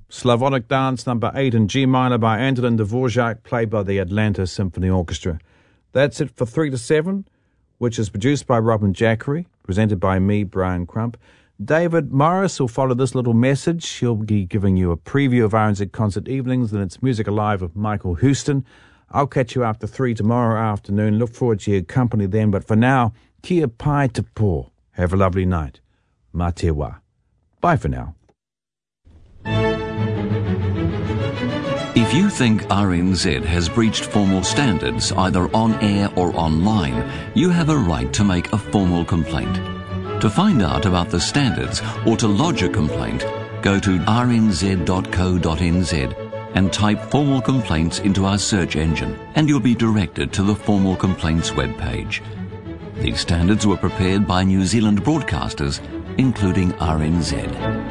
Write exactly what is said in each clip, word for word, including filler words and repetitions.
Slavonic Dance number eight in G minor by Antonin Dvorak, played by the Atlanta Symphony Orchestra. That's it for three to seven, which is produced by Robin Jackery, presented by me, Brian Crump. David Morris will follow this little message. He'll be giving you a preview of R N Z Concert Evenings, and it's Music Alive with Michael Houston. I'll catch you after three tomorrow afternoon. Look forward to your company then. But for now, kia pai te pō. Have a lovely night. Mā te wā. Bye for now. If you think R N Z has breached formal standards, either on air or online, you have a right to make a formal complaint. To find out about the standards or to lodge a complaint, go to r n z dot co dot n z and type formal complaints into our search engine, and you'll be directed to the formal complaints webpage. These standards were prepared by New Zealand broadcasters, including R N Z.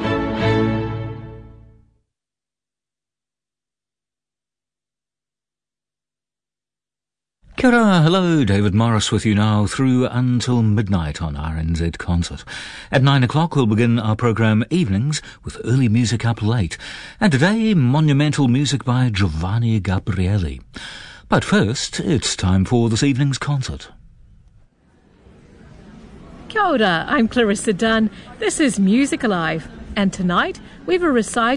Kia ora, hello, David Morris with you now through until midnight on R N Z Concert. At nine o'clock we'll begin our programme Evenings with early music up late. And today, monumental music by Giovanni Gabrieli. But first, it's time for this evening's concert. Kia ora, I'm Clarissa Dunn. This is Music Alive. And tonight, we have a recital